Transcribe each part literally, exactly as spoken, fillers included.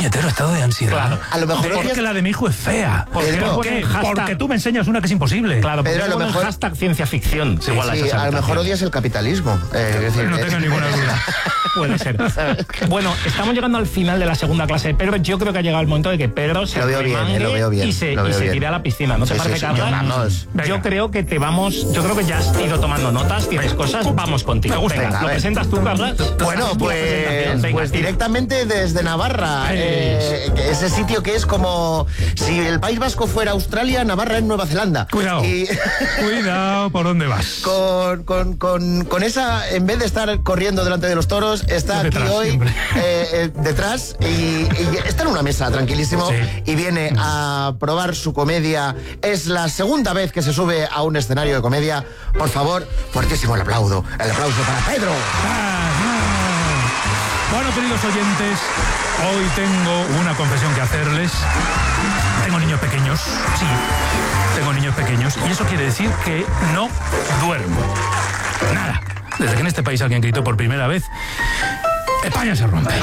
puñetero estado de ansiedad. Claro. A lo mejor porque odias... la de mi hijo es fea. ¿Por qué? Pedro, Porque, porque tú me enseñas una que es imposible. Claro, Pedro, porque a lo mejor hashtag ciencia ficción. Sí, igual sí, a, esa a lo mejor odias el capitalismo. Eh, es decir, no eh... tengo ninguna duda. Puede ser. Bueno, estamos llegando al final de la segunda clase de Pedro. Yo creo que ha llegado el momento de que Pedro se lo veo bien, eh, lo veo bien, y se, lo y veo se bien. tire a la piscina. ¿No sí, te parece, sí, sí, Carla? vamos. Yo creo que te vamos... Yo creo que ya has ido tomando notas, tienes cosas, vamos contigo. Me gusta. Venga, Venga, ¿lo presentas tú, Carla? Bueno, pues, Venga, pues tira. directamente desde Navarra. Eh, ese sitio que es como... Si el País Vasco fuera Australia, Navarra es Nueva Zelanda. Cuidado. Y... Cuidado, ¿por dónde vas? Con, con, con, con esa, en vez de estar corriendo delante de los toros, está Detrás, aquí hoy siempre. eh, eh, detrás y, y está en una mesa tranquilísimo Sí. y viene a probar su comedia. Es la segunda vez que se sube a un escenario de comedia. Por favor, fuertísimo el aplauso. El aplauso para Pedro. Ah, no. Bueno, queridos oyentes, hoy tengo una confesión que hacerles. Tengo niños pequeños, sí, tengo niños pequeños, y eso quiere decir que no duermo. Nada. Desde que en este país alguien gritó por primera vez, España se rompe.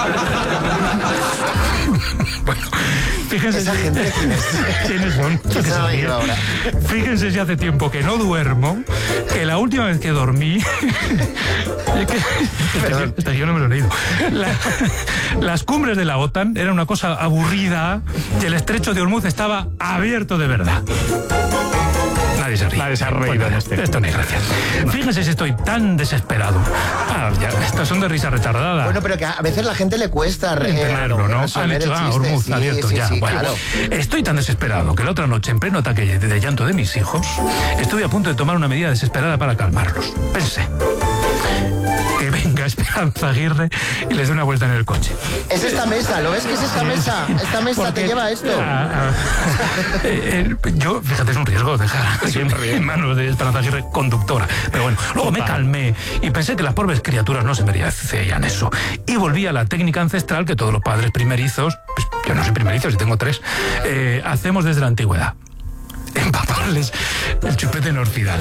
Bueno, fíjense. Esa si... gente, ¿quién es? ¿Quiénes son? ¿Quién se lo ha ido ahora? Fíjense si hace tiempo que no duermo, que la última vez que dormí... es que, este, este yo no me lo he leído. La, las cumbres de la OTAN eran una cosa aburrida y el estrecho de Hormuz estaba abierto de verdad. Nadie se ríe. Nadie se ha reído Pues nada, en este. Esto no hay gracia. Fíjense si estoy tan desesperado. Ah, ya, estas son de risa retardada. Bueno, pero que a veces la gente le cuesta eh, Entenderlo, ¿no? Han resolver hecho, el ah, chiste. Hormuz Sí, abierto, sí, ya. sí, Bueno, claro. estoy tan desesperado que la otra noche, en pleno ataque de, de llanto de mis hijos, estuve a punto de tomar una medida desesperada para calmarlos. Pensé que venga Esperanza Aguirre y les dé una vuelta en el coche. Es esta mesa, ¿lo ves que es esta mesa? Esta mesa Porque- te lleva a esto. Ah, ah, eh, eh, yo, fíjate, es un riesgo dejar siempre en manos de Esperanza Aguirre conductora. Pero bueno, luego me calmé y pensé que las pobres criaturas no se merecían eso. Y volví a la técnica ancestral que todos los padres primerizos, pues yo no soy primerizo, si tengo tres, eh, hacemos desde la antigüedad. Empaparles el chupete en orfidal.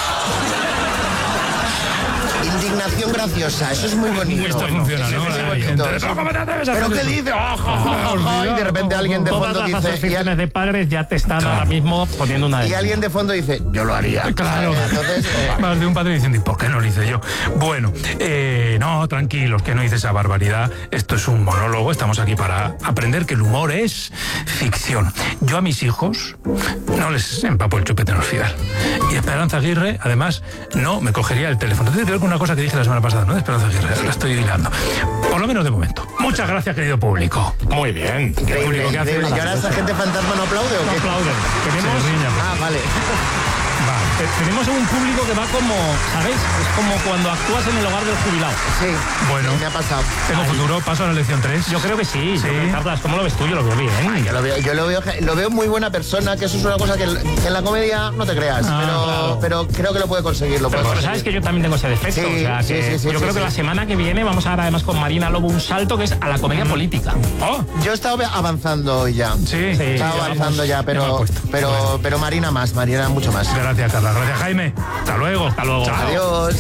Indignación graciosa, eso es muy bonito. Esto funciona, Eso ¿no? es muy Hay bonito. gente, "¿Pero cómo te atreves a ¿Pero hacer qué eso?". dice? Oh, jo, jo, jo, jo, y de repente alguien de Todas fondo las dice... Y, asociaciones al- de padres ya te están ahora mismo poniendo una... y alguien de fondo dice, yo lo haría. Claro, Entonces, eh, más de un padre diciendo, ¿y por qué no lo hice yo? Bueno, eh, no, tranquilos, que no hice esa barbaridad. Esto es un monólogo, estamos aquí para aprender que el humor es ficción. Yo a mis hijos no les empapo el chupete en orfidal. Y Esperanza Aguirre, además, no me cogería el teléfono. Tiene que ver con una cosa que dije la semana pasada, ¿no? De Esperanza Aguirre, la estoy hilando. Por lo menos de momento. Muchas gracias, querido público. Muy bien. El increíble, público que hace... increíble. ¿Y ahora esa gente fantasma no aplaude o No qué? aplauden. Tenemos... Se riña, pues. Ah, vale. Va. Te- Tenemos un público que va como, ¿sabéis? Es como cuando actúas en el hogar del jubilado. Sí, Bueno. me ha pasado. Tengo futuro, paso a la lección tres. Yo creo que sí. Sí. Yo creo que, Carlas, ¿cómo lo ves tú? Yo lo veo bien. Yo lo veo, yo lo veo, lo veo muy buena persona, que eso es una cosa que en la comedia no te creas, Ah, pero, claro. pero creo que lo puede conseguir. Lo puede Pero conseguir. sabes que yo también tengo ese defecto. Sí, o sea, sí, que sí, sí, yo sí, creo sí. que la semana que viene vamos a dar además con Marina Lobo un salto que es a la comedia política. Oh, Yo he estado avanzando hoy ya. sí. Sí. He estado ya avanzando vamos. ya, Ya me pero, ha puesto. pero, Bueno. pero Marina más, Marina mucho más. Gracias, Carla. Gracias, Jaime. Hasta luego. Hasta luego. Chao. Adiós.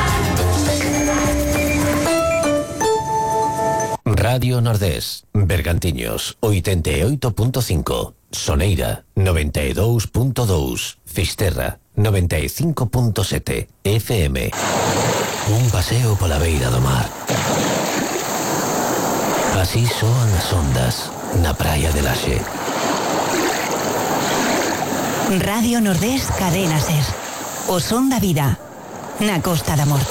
Radio Nordés, Bergantiños, oitenta e oito punto cinco, Soneira, noventa e dous punto dous, Fisterra, noventa e cinco punto sete, F M. Un paseo pola beira do mar. Así soan as ondas na praia de Laxe. Radio Nordés Cadena Ser. O son da vida, na Costa da Morte.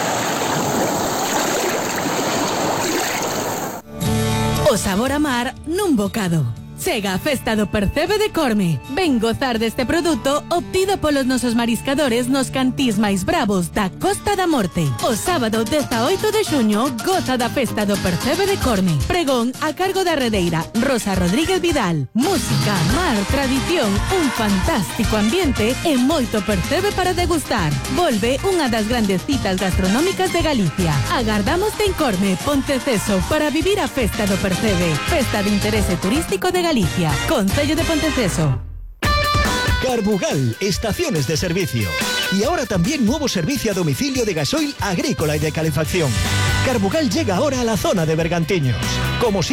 O sabor a mar nun bocado. Chega a festa do Percebe de Corme. Ven gozar deste produto obtido polos nosos mariscadores nos cantís máis bravos da Costa da Morte. O sábado dezaoito de xuño goza da festa do Percebe de Corme. Pregón a cargo da redeira Rosa Rodríguez Vidal. Música, mar, tradición, un fantástico ambiente e moito percebe para degustar. Volve unha das grandes citas gastronómicas de Galicia. Agardámoste en Corme, Ponteceso, para vivir a festa do Percebe. Festa de interese turístico de Galicia. Concello de Ponteceso. Carbugal, estaciones de servicio. Y ahora también nuevo servicio a domicilio de gasoil agrícola y de calefacción. Carbugal llega ahora a la zona de Bergantiños. Como